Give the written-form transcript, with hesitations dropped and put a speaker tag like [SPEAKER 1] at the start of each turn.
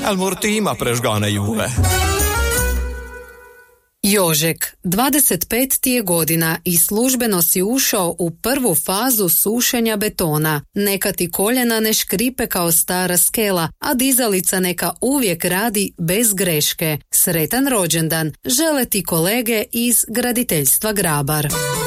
[SPEAKER 1] al murti ima prežgane juve.
[SPEAKER 2] Jožek, 25 ti je godina i službeno si ušao u prvu fazu sušenja betona. Neka ti koljena ne škripe kao stara skela, a dizalica neka uvijek radi bez greške. Sretan rođendan, žele ti kolege iz graditeljstva Grabar.